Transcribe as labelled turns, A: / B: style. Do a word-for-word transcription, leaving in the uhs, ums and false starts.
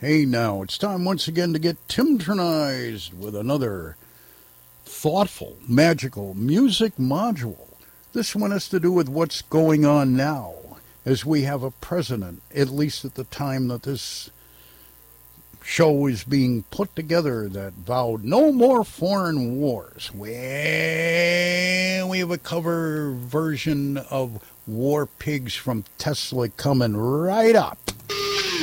A: Hey now, it's time once again to get Timtronized with another thoughtful, magical music module. This one has to do with what's going on now, as we have a president, at least at the time that this show is being put together, that vowed no more foreign wars. Well, we have a cover version of War Pigs from Tesla coming right up.